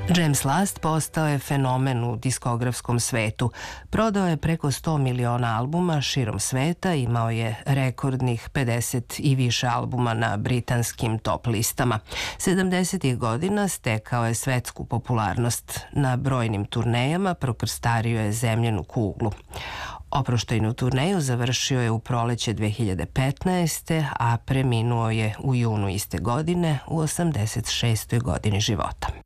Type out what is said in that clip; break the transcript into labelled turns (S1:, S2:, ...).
S1: James Last postao je fenomen u diskografskom svetu. Prodao je preko 100 miliona albuma širom sveta, imao je rekordnih 50 i više albuma na britanskim top listama. 70. godina stekao je svetsku popularnost. Na brojnim turnejama prokrstario je zemljenu kuglu. Oproštajnu turneju završio je u proleće 2015. a preminuo je u junu iste godine u 86. godini života.